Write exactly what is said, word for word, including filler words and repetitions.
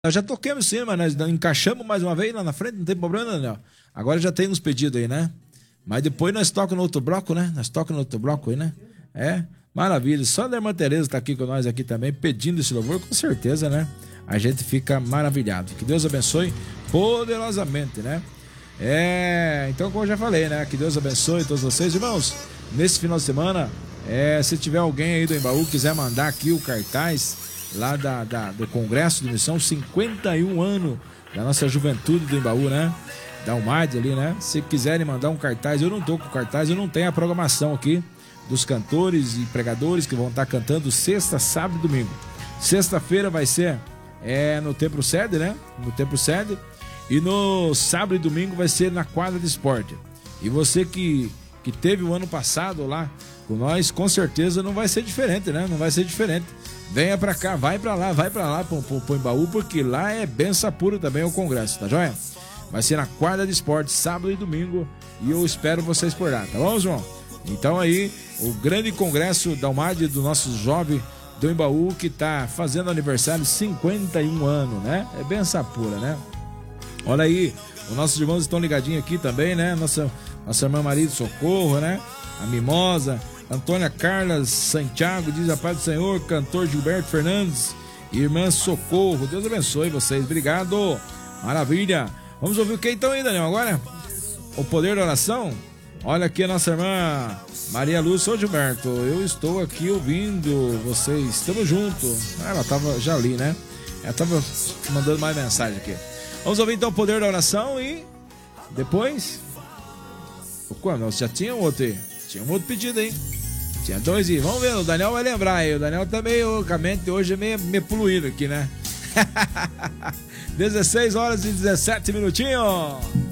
Nós já toquemos sim, mas nós encaixamos mais uma vez lá na frente, não tem problema, Daniel. Agora já tem uns pedidos aí, né? Mas depois nós tocamos no outro bloco, né? Nós tocamos no outro bloco aí, né? É, maravilha. Só a irmã Tereza tá aqui com nós aqui também, pedindo esse louvor, com certeza, né? A gente fica maravilhado. Que Deus abençoe poderosamente, né? É, então como eu já falei, né? Que Deus abençoe todos vocês, irmãos. Nesse final de semana, é, se tiver alguém aí do Embaú quiser mandar aqui o cartaz lá da, da, do Congresso de Missão, cinquenta e um anos da nossa juventude do Embaú, né? Da U M A D ali, né? Se quiserem mandar um cartaz, eu não tô com cartaz, eu não tenho a programação aqui dos cantores e pregadores que vão estar cantando sexta, sábado e domingo. Sexta-feira vai ser é, no Templo Sede, né? No Templo Sede. E no sábado e domingo vai ser na quadra de esporte. E você que, que teve o ano passado lá com nós, com certeza não vai ser diferente, né? Não vai ser diferente. Venha pra cá, vai pra lá, vai pra lá pro, pro, pro Embaú, porque lá é benção pura também o congresso, tá joia? Vai ser na quadra de esporte, sábado e domingo, e eu espero vocês por lá, tá bom, João? Então aí, o grande congresso da U M A D, do nosso jovem do Embaú, que tá fazendo aniversário cinquenta e um anos, né? É benção pura, né? Olha aí, os nossos irmãos estão ligadinhos aqui também, né? Nossa, nossa irmã Maria de Socorro, né? A Mimosa, Antônia Carla Santiago, diz a paz do Senhor, cantor Gilberto Fernandes, irmã Socorro, Deus abençoe vocês, obrigado, maravilha. Vamos ouvir o que então aí, Daniel, agora? O poder da oração? Olha aqui a nossa irmã Maria Lúcia. Ô Gilberto, eu estou aqui ouvindo vocês, estamos juntos. Ela tava, já li, né? Ela tava mandando mais mensagem aqui. Vamos ouvir então o poder da oração e depois... Quando? Já tinha um outro aí. Tinha um outro pedido aí. Tinha dois e vamos ver, o Daniel vai lembrar aí. O Daniel tá meio, a mente hoje é meio, meio poluído aqui, né? dezesseis horas e dezessete minutinhos.